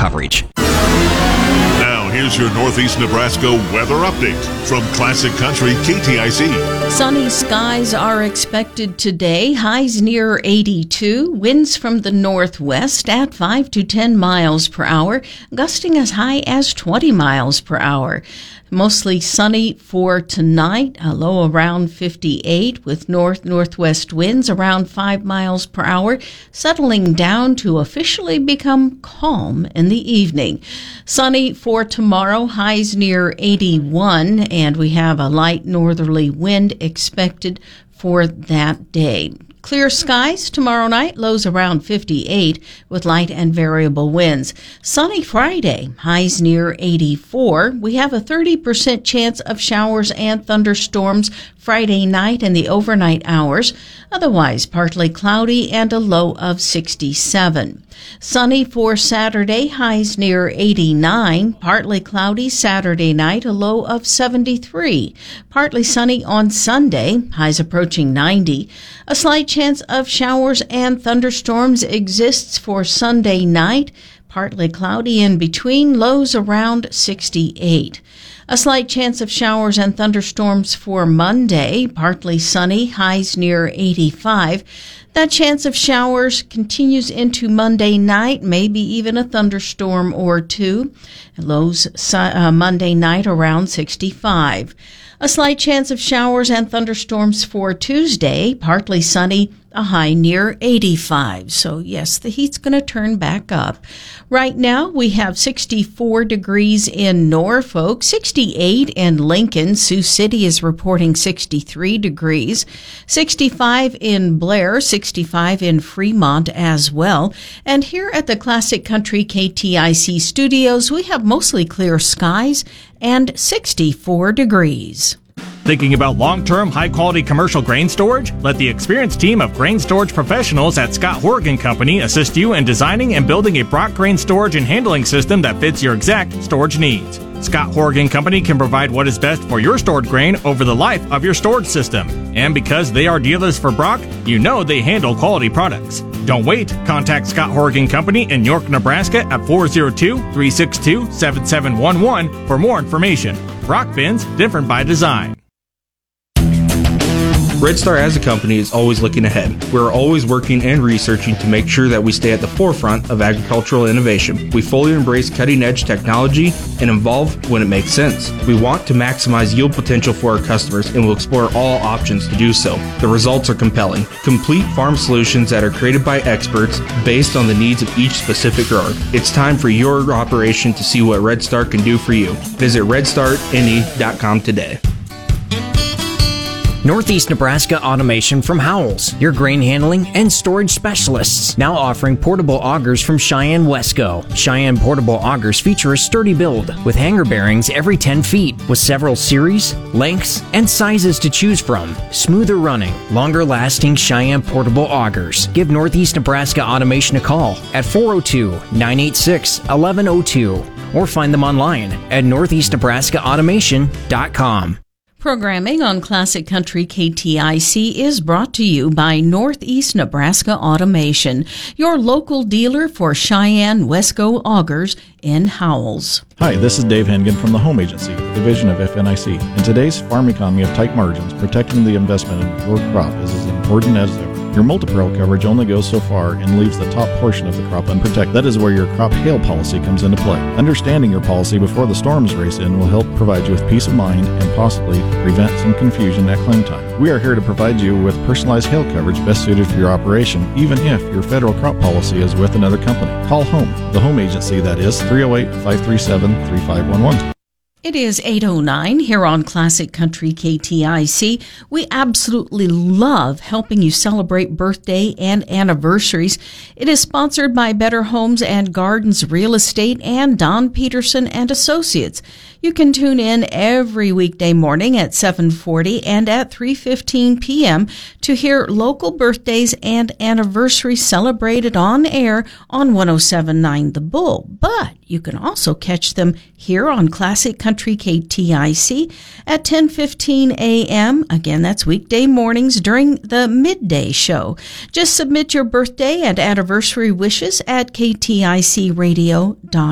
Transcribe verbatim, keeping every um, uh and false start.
coverage. Now, here's your Northeast Nebraska weather update from Classic Country K T I C. Sunny skies are expected today, highs near eighty-two, winds from the northwest at five to ten miles per hour, gusting as high as twenty miles per hour. Mostly sunny for tonight, a low around fifty-eight with north-northwest winds around five miles per hour, settling down to officially become calm in the evening. Sunny for tomorrow, highs near eighty-one, and we have a light northerly wind expected for that day. Clear skies tomorrow night, lows around fifty-eight with light and variable winds. Sunny Friday, highs near eighty-four. We have a thirty percent chance of showers and thunderstorms Friday night and the overnight hours. Otherwise, partly cloudy and a low of sixty-seven. Sunny for Saturday, highs near eighty-nine. Partly cloudy Saturday night, a low of seventy-three. Partly sunny on Sunday, highs approaching ninety. A slight chance of showers and thunderstorms exists for Sunday night. Partly cloudy in between, lows around sixty-eight. A slight chance of showers and thunderstorms for Monday, partly sunny, highs near eighty-five. That chance of showers continues into Monday night, maybe even a thunderstorm or two. Lows uh, Monday night around sixty-five. A slight chance of showers and thunderstorms for Tuesday, partly sunny, a high near eighty-five. So yes, the heat's going to turn back up. Right now we have sixty-four degrees in Norfolk, sixty-eight in Lincoln. Sioux City is reporting sixty-three degrees, sixty-five in Blair, sixty-five in Fremont as well. And here at the Classic Country K T I C studios, we have mostly clear skies and sixty-four degrees. Thinking about long-term, high-quality commercial grain storage? Let the experienced team of grain storage professionals at Scott Horgan Company assist you in designing and building a Brock grain storage and handling system that fits your exact storage needs. Scott Horgan Company can provide what is best for your stored grain over the life of your storage system. And because they are dealers for Brock, you know they handle quality products. Don't wait. Contact Scott Horgan Company in York, Nebraska at four oh two, three six two, seven seven one one for more information. Brock bins, different by design. Red Star as a company is always looking ahead. We're always working and researching to make sure that we stay at the forefront of agricultural innovation. We fully embrace cutting-edge technology and evolve when it makes sense. We want to maximize yield potential for our customers and will explore all options to do so. The results are compelling. Complete farm solutions that are created by experts based on the needs of each specific grower. It's time for your operation to see what Red Star can do for you. Visit red star n e dot com today. Northeast Nebraska Automation from Howells, your grain handling and storage specialists. Now offering portable augers from Cheyenne Wesco. Cheyenne portable augers feature a sturdy build with hanger bearings every ten feet with several series, lengths, and sizes to choose from. Smoother running, longer lasting Cheyenne portable augers. Give Northeast Nebraska Automation a call at four oh two, nine eight six, one one oh two or find them online at northeast nebraska automation dot com. Programming on Classic Country K T I C is brought to you by Northeast Nebraska Automation, your local dealer for Cheyenne Wesco augers in Howells. Hi, this is Dave Hengen from the Home Agency, division of F N I C. In today's farm economy of tight margins, protecting the investment in your crop is as important as ever. Your multi-peril coverage only goes so far and leaves the top portion of the crop unprotected. That is where your crop hail policy comes into play. Understanding your policy before the storms race in will help provide you with peace of mind and possibly prevent some confusion at claim time. We are here to provide you with personalized hail coverage best suited for your operation, even if your federal crop policy is with another company. Call HOME, the Home Agency, that is three oh eight, five three seven, three five one one. It is eight oh nine here on Classic Country K T I C. We absolutely love helping you celebrate birthday and anniversaries. It is sponsored by Better Homes and Gardens Real Estate and Don Peterson and Associates. You can tune in every weekday morning at seven forty and at three fifteen p.m. to hear local birthdays and anniversaries celebrated on air on one oh seven point nine The Bull. But you can also catch them here on Classic Country K T I C at ten fifteen a.m. Again, that's weekday mornings during the midday show. Just submit your birthday and anniversary wishes at k t i c radio dot com.